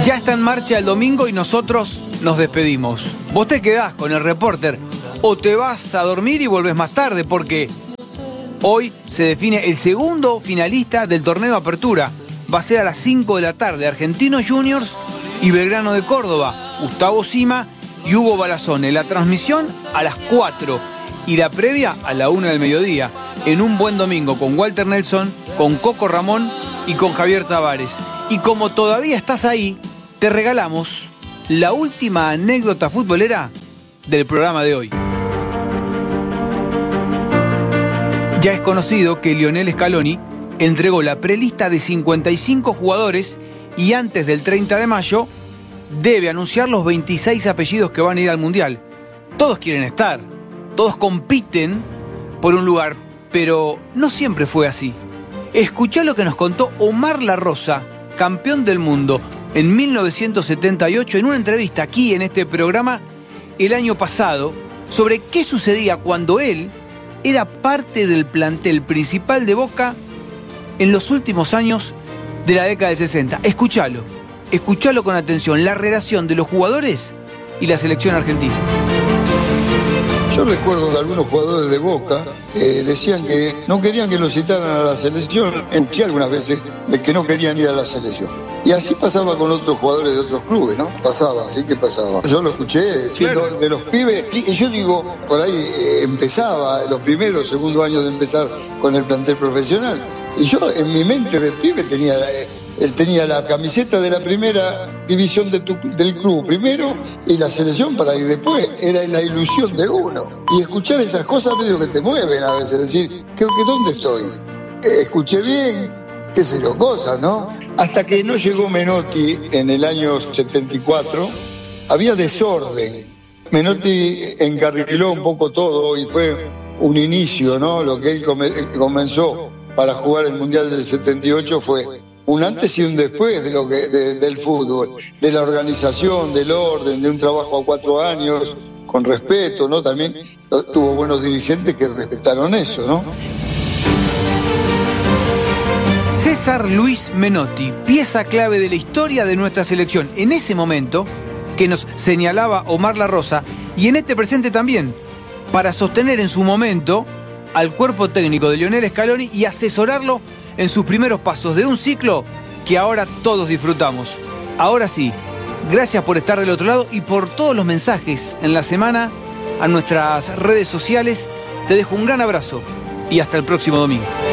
Ya está en marcha el domingo y nosotros nos despedimos. Vos te quedás con el Reporter o te vas a dormir y volvés más tarde porque hoy se define el segundo finalista del torneo Apertura. Va a ser a las 5 de la tarde, Argentinos Juniors y Belgrano de Córdoba, Gustavo Sima y Hugo Balazone. La transmisión a las 4 y la previa a la 1 del mediodía, en un buen domingo con Walter Nelson, con Coco Ramón y con Javier Tavares. Y como todavía estás ahí, te regalamos la última anécdota futbolera del programa de hoy. Ya es conocido que Lionel Scaloni entregó la prelista de 55 jugadores y antes del 30 de mayo debe anunciar los 26 apellidos que van a ir al Mundial. Todos quieren estar, todos compiten por un lugar, pero no siempre fue así. Escuchá lo que nos contó Omar La Rosa, campeón del mundo en 1978, en una entrevista aquí en este programa el año pasado, sobre qué sucedía cuando él era parte del plantel principal de Boca en los últimos años de la década del 60. Escuchalo con atención, la relación de los jugadores y la selección argentina. Yo recuerdo que algunos jugadores de Boca decían que no querían que los citaran a la selección. Escuché algunas veces de que no querían ir a la selección. Y así pasaba con otros jugadores de otros clubes, ¿no? Pasaba, así que pasaba. Yo lo escuché siendo de los pibes. Y yo digo, por ahí empezaba, los primeros, segundos años de empezar con el plantel profesional. Y yo en mi mente de pibe él tenía la camiseta de la primera división del club primero y la selección para ir después. Era la ilusión de uno. Y escuchar esas cosas medio que te mueven a veces. Decir, ¿dónde estoy? Escuché bien, qué sé yo, cosas, ¿no? Hasta que no llegó Menotti en el año 74, había desorden. Menotti encarriló un poco todo y fue un inicio, ¿no? Lo que él comenzó para jugar el Mundial del 78 fue un antes y un después de del fútbol, de la organización, del orden, de un trabajo a 4 años, con respeto, ¿no? También tuvo buenos dirigentes que respetaron eso, ¿no? César Luis Menotti, pieza clave de la historia de nuestra selección, en ese momento que nos señalaba Omar La Rosa, y en este presente también, para sostener en su momento al cuerpo técnico de Lionel Scaloni y asesorarlo en sus primeros pasos de un ciclo que ahora todos disfrutamos. Ahora sí, gracias por estar del otro lado y por todos los mensajes en la semana a nuestras redes sociales. Te dejo un gran abrazo y hasta el próximo domingo.